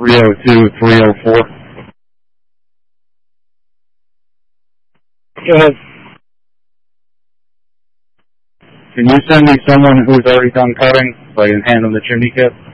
302, 304. Go ahead. Can you send me someone who's already done cutting so I can hand them the chimney kit?